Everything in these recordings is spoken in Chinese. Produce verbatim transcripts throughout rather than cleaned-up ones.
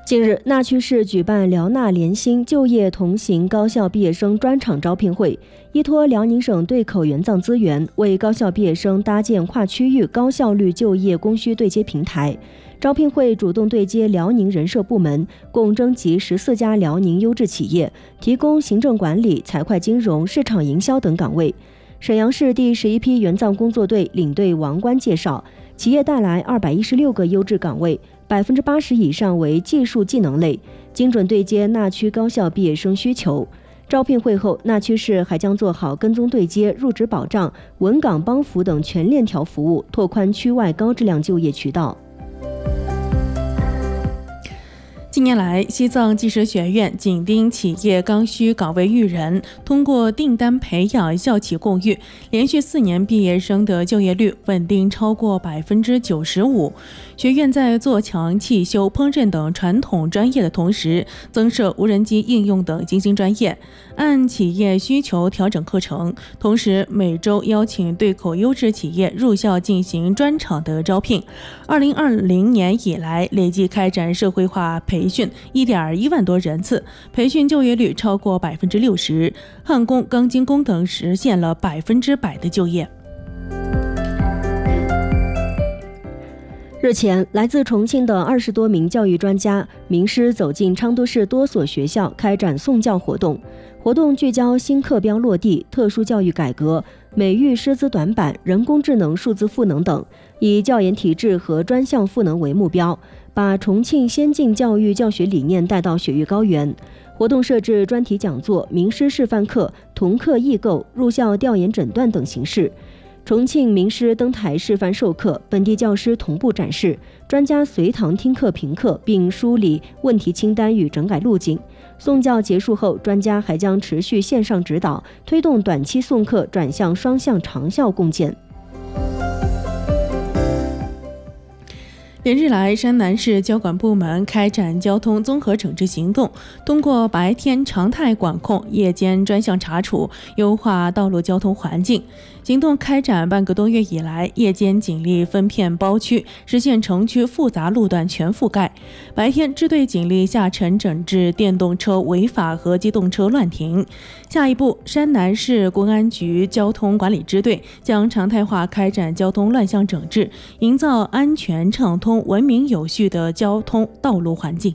近日，那曲市举办辽纳联新就业同行高校毕业生专场招聘会，依托辽宁省对口援藏资源，为高校毕业生搭建跨区域高效率就业供需对接平台。招聘会主动对接辽宁人社部门，共征集十四家辽宁优质企业，提供行政管理、财会金融、市场营销等岗位。沈阳市第十一批援藏工作队领队王冠介绍，企业带来二百一十六个优质岗位，百分之八十以上为技术技能类，精准对接那区高校毕业生需求。招聘会后，那区市还将做好跟踪对接、入职保障、稳岗帮扶等全链条服务，拓宽区外高质量就业渠道。 近年来，西藏技师学院紧盯企业刚需岗位育人，通过订单培养、校企共育，连续四年毕业生的就业率稳定超过百分之九十五。学院在做强汽修、烹饪等传统专业的同时，增设无人机应用等精英专业，按企业需求调整课程，同时每周邀请对口优质企业入校进行专场的招聘。二零二零年以来，累计开展社会化培培训 一点一万多人次，培训就业率超过百分之六十，焊工、钢筋工等实现了百分之百的就业。 日前，来自重庆的二十多名教育专家、名师走进昌都市多所学校，开展送教活动。活动聚焦新课标落地、特殊教育改革、美育师资短板、人工智能、数字赋能等，以教研体制和专项赋能为目标，把重庆先进教育教学理念带到雪域高原。活动设置专题讲座、名师示范课、同课异构、入校调研诊断等形式。重庆名师登台示范授课，本地教师同步展示，专家随堂听课评课，并梳理问题清单与整改路径。送教结束后，专家还将持续线上指导，推动短期送课转向双向长效共建。 连日来，山南市交管部门开展交通综合整治行动，通过白天常态管控、夜间专项查处，优化道路交通环境。行动开展半个多月以来，夜间警力分片包区，实现城区复杂路段全覆盖。白天支队警力下沉整治电动车违法和机动车乱停。下一步，山南市公安局交通管理支队将常态化开展交通乱象整治，营造安全畅通、文明有序的交通道路环境。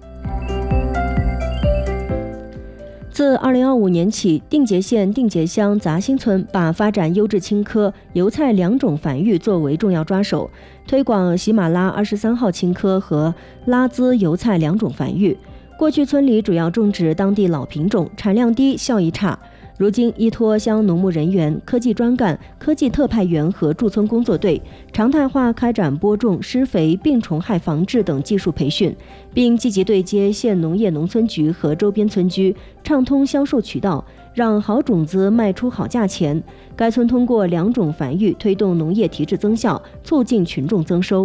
自二零二五年起，定节县定节乡杂兴村把发展优质青稞、油菜两种繁育作为重要抓手，推广喜马拉二十三号青稞和拉孜油菜两种繁育。过去村里主要种植当地老品种，产量低，效益差。如今依托乡农牧人员、科技专干、科技特派员和驻村工作队，常态化开展播种、施肥、病虫害防治等技术培训，并积极对接县农业农村局和周边村居，畅通销售渠道，让好种子卖出好价钱。该村通过两种繁育，推动农业提质增效，促进群众增收。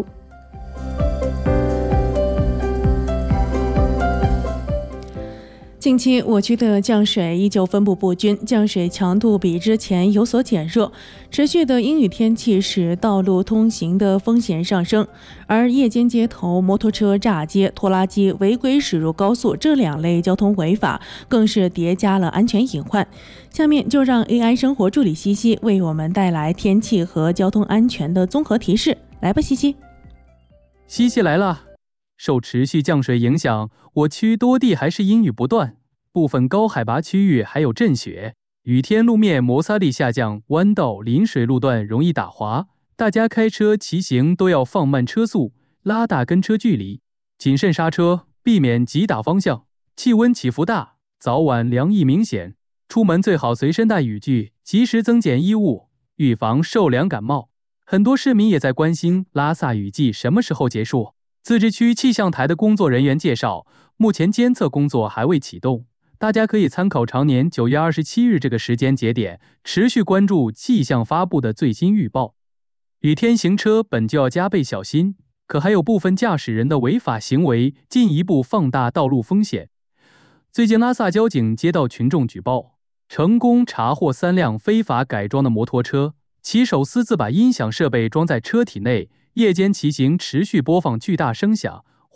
近期我区的降水依旧分布不均，降水强度比之前有所减弱，持续的阴雨天气使道路通行的风险上升，而夜间街头摩托车炸街、拖拉机违规驶入高速这两类交通违法，更是叠加了安全隐患。下面就让 A I 生活助理西西为我们带来天气和交通安全的综合提示，来吧，西西。 西西来了。受持续降水影响，我区多地还是阴雨不断，部分高海拔区域还有阵雪，雨天路面摩擦力下降，弯道临水路段容易打滑，大家开车骑行都要放慢车速，拉大跟车距离，谨慎刹车，避免急打方向。气温起伏大，早晚凉意明显，出门最好随身带雨具，及时增减衣物，预防受凉感冒。很多市民也在关心拉萨雨季什么时候结束。自治区气象台的工作人员介绍，目前监测工作还未启动，大家可以参考常年九月二十七日这个时间节点，持续关注气象发布的最新预报。雨天行车本就要加倍小心，可还有部分驾驶人的违法行为进一步放大道路风险。最近拉萨交警接到群众举报，成功查获三辆非法改装的摩托车，骑手私自把音响设备装在车体内，夜间骑行持续播放巨大声响，